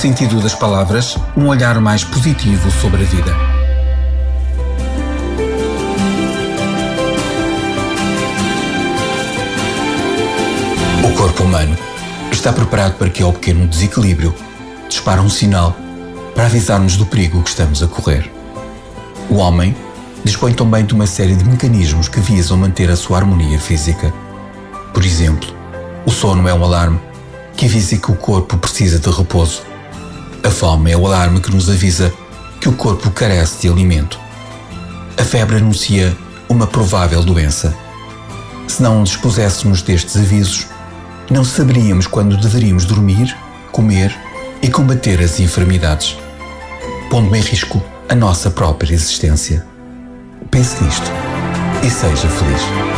sentido das palavras, um olhar mais positivo sobre a vida. O corpo humano está preparado para que, ao pequeno desequilíbrio, dispara um sinal para avisar-nos do perigo que estamos a correr. O homem dispõe também de uma série de mecanismos que visam manter a sua harmonia física. Por exemplo, o sono é um alarme que avisa que o corpo precisa de repouso. A fome é o alarme que nos avisa que o corpo carece de alimento. A febre anuncia uma provável doença. Se não dispuséssemos destes avisos, não saberíamos quando deveríamos dormir, comer e combater as enfermidades, pondo em risco a nossa própria existência. Pense nisto e seja feliz.